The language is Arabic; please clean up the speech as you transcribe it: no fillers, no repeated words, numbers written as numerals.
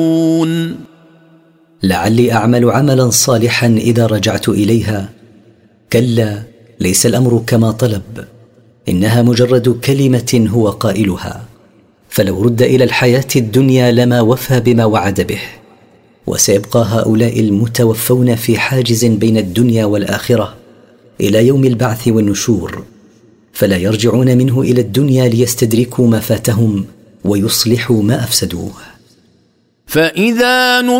لعلي أعمل عملا صالحا إذا رجعت إليها. كلا، ليس الأمر كما طلب، إنها مجرد كلمة هو قائلها، فلو رد إلى الحياة الدنيا لما وفى بما وعد به. وسيبقى هؤلاء المتوفون في حاجز بين الدنيا والآخرة إلى يوم البعث والنشور، فلا يرجعون منه إلى الدنيا ليستدركوا ما فاتهم ويصلحوا ما أفسدوه. فإذا